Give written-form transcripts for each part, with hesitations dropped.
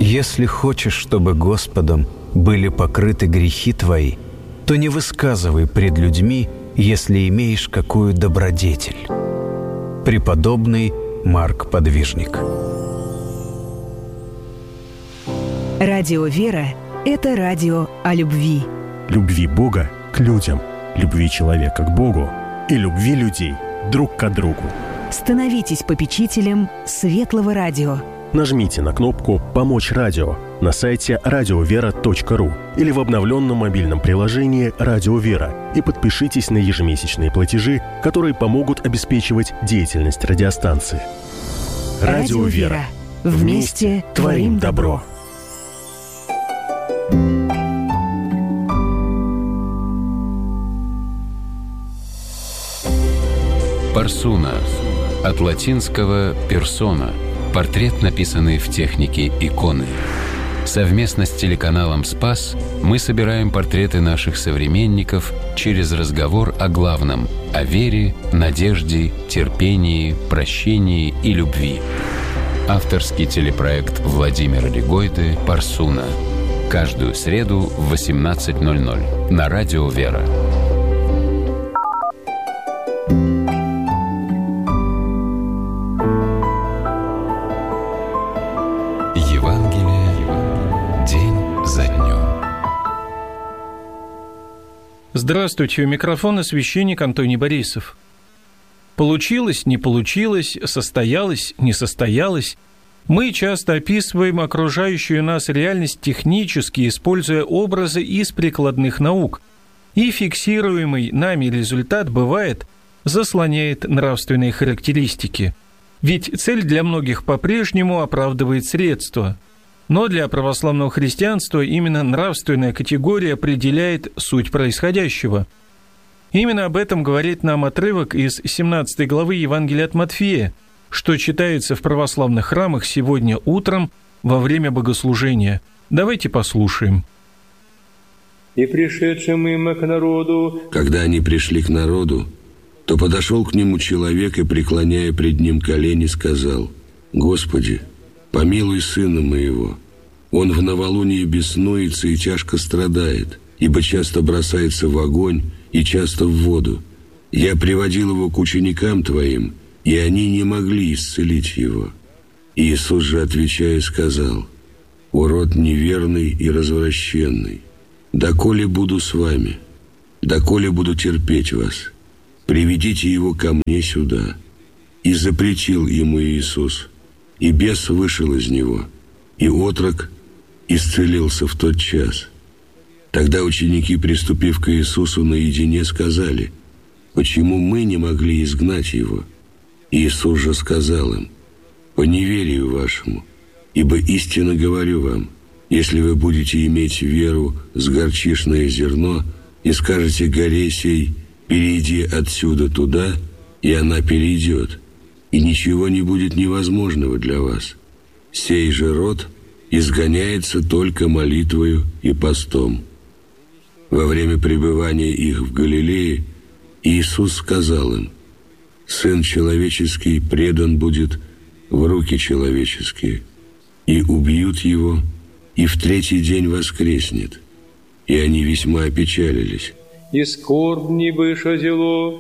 Если хочешь, чтобы Господом были покрыты грехи твои, то не высказывай пред людьми, если имеешь какую добродетель. Преподобный Марк Подвижник. Радио «Вера» — это радио о любви. Любви Бога к людям, любви человека к Богу и любви людей друг к другу. Становитесь попечителем Светлого Радио. Нажмите на кнопку «Помочь радио» на сайте radiovera.ru или в обновленном мобильном приложении «Радио Вера» и подпишитесь на ежемесячные платежи, которые помогут обеспечивать деятельность радиостанции. Радио Вера. Вместе творим добро. Парсуна. От латинского «персона». Портрет, написанный в технике иконы. Совместно с телеканалом «Спас» мы собираем портреты наших современников через разговор о главном – о вере, надежде, терпении, прощении и любви. Авторский телепроект Владимира Легойды «Парсуна». Каждую среду в 18:00 на Радио «Вера». Здравствуйте, у микрофона священник Антоний Борисов. Получилось, не получилось, состоялось, не состоялось. Мы часто описываем окружающую нас реальность технически, используя образы из прикладных наук. И фиксируемый нами результат, бывает, заслоняет нравственные характеристики. Ведь цель для многих по-прежнему оправдывает средства. Но для православного христианства именно нравственная категория определяет суть происходящего. Именно об этом говорит нам отрывок из 17 главы Евангелия от Матфея, что читается в православных храмах сегодня утром во время богослужения. Давайте послушаем. «И пришедшим им к народу...» Когда они пришли к народу, то подошел к нему человек и, преклоняя пред ним колени, сказал: «Господи, помилуй сына моего. Он в новолуние беснуется и тяжко страдает, ибо часто бросается в огонь и часто в воду. Я приводил его к ученикам твоим, и они не могли исцелить его». Иисус же, отвечая, сказал: «О род неверный и развращенный, доколе буду с вами, доколе буду терпеть вас? Приведите его ко мне сюда». И запретил ему Иисус. И бес вышел из него, и отрок исцелился в тот час. Тогда ученики, приступив к Иисусу наедине, сказали: «Почему мы не могли изгнать его?» Иисус же сказал им: «По неверию вашему, ибо истинно говорю вам, если вы будете иметь веру с горчишное зерно и скажете горе сей: перейди отсюда туда, и она перейдет, и ничего не будет невозможного для вас. Сей же род изгоняется только молитвою и постом». Во время пребывания их в Галилее Иисус сказал им: «Сын человеческий предан будет в руки человеческие, и убьют его, и в третий день воскреснет». И они весьма опечалились. «И скорбь не выше зело».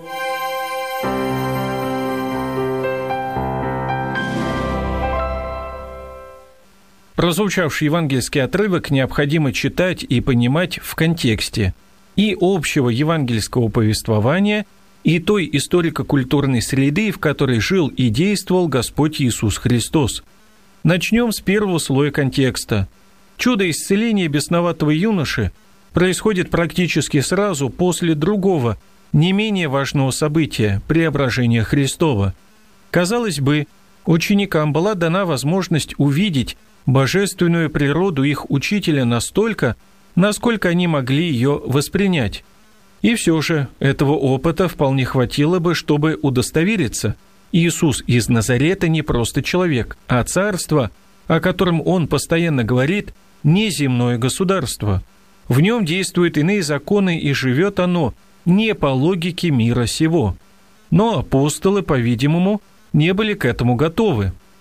Прозвучавший евангельский отрывок необходимо читать и понимать в контексте и общего евангельского повествования, и той историко-культурной среды, в которой жил и действовал Господь Иисус Христос. Начнем с первого слоя контекста. Чудо исцеления бесноватого юноши происходит практически сразу после другого, не менее важного события – преображения Христова. Казалось бы, ученикам была дана возможность увидеть божественную природу их учителя настолько, насколько они могли ее воспринять. И все же этого опыта вполне хватило бы, чтобы удостовериться. Иисус из Назарета не просто человек, а царство, о котором он постоянно говорит, не земное государство. В нем действуют иные законы, и живет оно не по логике мира сего. Но апостолы, по-видимому, не были к этому готовы.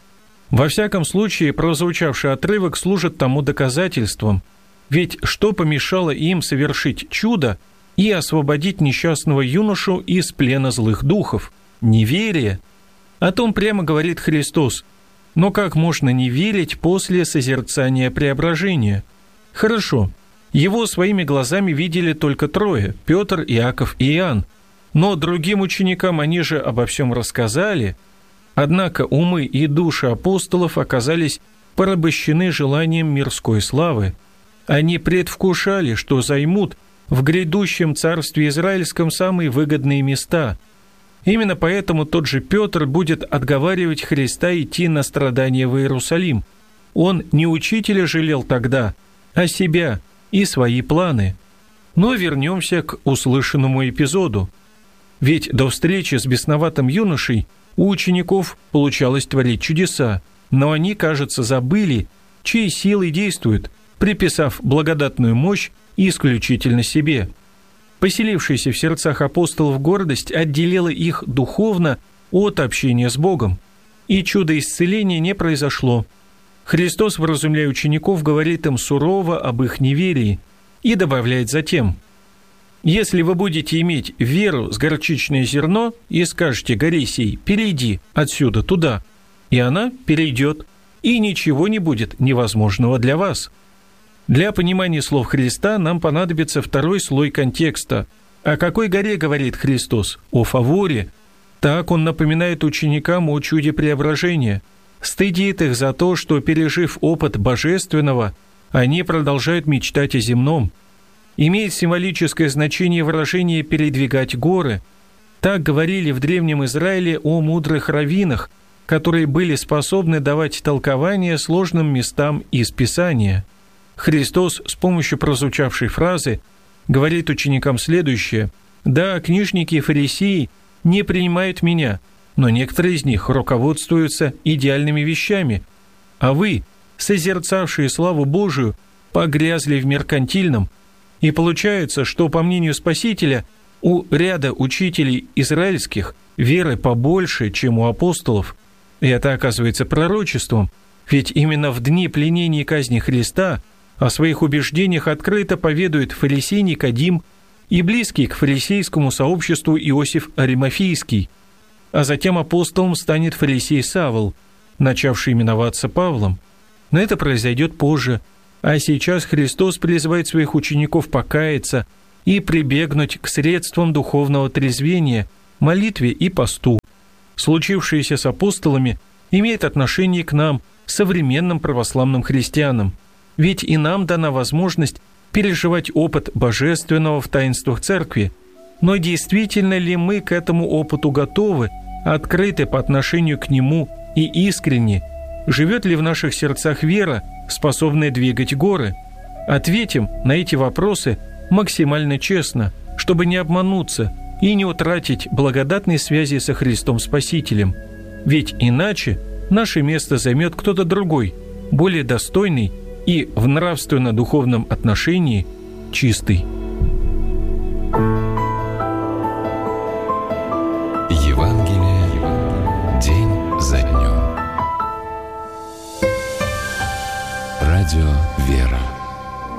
Во всяком случае, прозвучавший отрывок служит тому доказательством. Ведь что помешало им совершить чудо и освободить несчастного юношу из плена злых духов? Неверие. О том прямо говорит Христос. Но как можно не верить после созерцания преображения? Хорошо, его своими глазами видели только трое – Петр, Иаков и Иоанн. Но другим ученикам они же обо всем рассказали. Однако умы и души апостолов оказались порабощены желанием мирской славы. Они предвкушали, что займут в грядущем царстве израильском самые выгодные места. Именно поэтому тот же Петр будет отговаривать Христа идти на страдания в Иерусалим. Он не учителя жалел тогда, а себя и свои планы. Но вернемся к услышанному эпизоду. Ведь до встречи с бесноватым юношей у учеников получалось творить чудеса, но они, кажется, забыли, чьей силой действуют, приписав благодатную мощь исключительно себе. Поселившаяся в сердцах апостолов гордость отделила их духовно от общения с Богом, и чудо исцеления не произошло. Христос, вразумляя учеников, говорит им сурово об их неверии и добавляет затем: «Если вы будете иметь веру с горчичное зерно и скажете горе сей, перейди отсюда туда, и она перейдет, и ничего не будет невозможного для вас». Для понимания слов Христа нам понадобится второй слой контекста. О какой горе говорит Христос? О Фаворе. Так он напоминает ученикам о чуде преображения, стыдит их за то, что, пережив опыт божественного, они продолжают мечтать о земном. Имеет символическое значение выражение «передвигать горы». Так говорили в Древнем Израиле о мудрых раввинах, которые были способны давать толкование сложным местам из Писания. Христос с помощью прозвучавшей фразы говорит ученикам следующее: «Да, книжники и фарисеи не принимают меня, но некоторые из них руководствуются идеальными вещами, а вы, созерцавшие славу Божию, погрязли в меркантильном». И получается, что, по мнению Спасителя, у ряда учителей израильских веры побольше, чем у апостолов. И это оказывается пророчеством, ведь именно в дни пленения и казни Христа о своих убеждениях открыто поведует фарисей Никодим и близкий к фарисейскому сообществу Иосиф Аримафейский, а затем апостолом станет фарисей Савл, начавший именоваться Павлом. Но это произойдет позже, а сейчас Христос призывает своих учеников покаяться и прибегнуть к средствам духовного трезвения, молитве и посту. Случившееся с апостолами имеет отношение к нам, современным православным христианам, ведь и нам дана возможность переживать опыт божественного в таинствах Церкви. Но действительно ли мы к этому опыту готовы, открыты по отношению к нему и искренне? Живет ли в наших сердцах вера, способная двигать горы? Ответим на эти вопросы максимально честно, чтобы не обмануться и не утратить благодатной связи со Христом Спасителем. Ведь иначе наше место займет кто-то другой, более достойный и в нравственно-духовном отношении чистый.